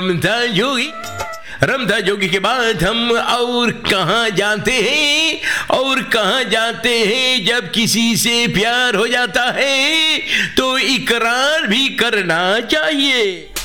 रमजान जोगी, रमजान जोगी के बाद हम और कहाँ जाते हैं, और कहाँ जाते हैं जब किसी से प्यार हो जाता है तो इकरार भी करना चाहिए।